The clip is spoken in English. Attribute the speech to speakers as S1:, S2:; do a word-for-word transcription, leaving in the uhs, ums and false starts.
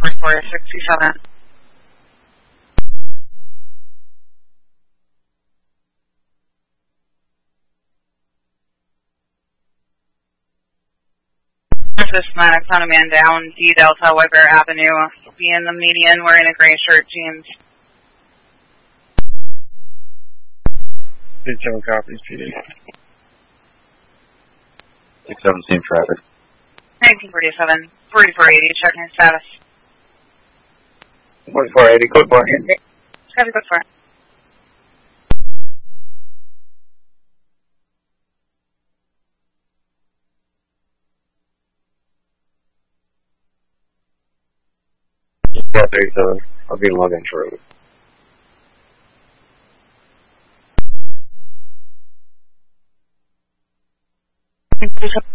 S1: forty-four sixty-seven. This nine on a man down, D Delta, Weber Avenue. Be in the median, wearing a gray shirt, jeans.
S2: six seven copies, P D.
S3: six seven, same traffic.
S1: nineteen forty-seven, forty-four eighty, checking status.
S2: forty-four eighty, code four.
S1: Copy, code four.
S2: Yeah, thirty-seven. I'll be logging shortly.
S1: Thank you.